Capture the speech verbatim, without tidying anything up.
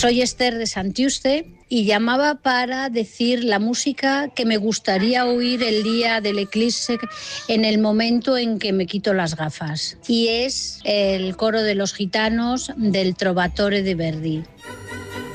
Soy Esther de Santiuste y llamaba para decir la música que me gustaría oír el día del eclipse en el momento en que me quito las gafas. Y es el coro de los gitanos del Trovatore de Verdi.